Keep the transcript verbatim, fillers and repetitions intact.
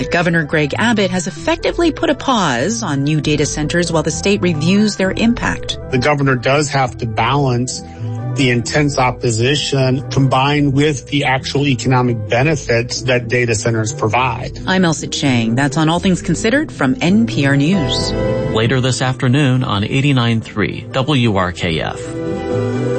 Governor Greg Abbott has effectively put a pause on new data centers while the state reviews their impact. The governor does have to balance the intense opposition combined with the actual economic benefits that data centers provide. I'm Elsa Chang. That's on All Things Considered from N P R News. Later this afternoon on eighty-nine point three W R K F.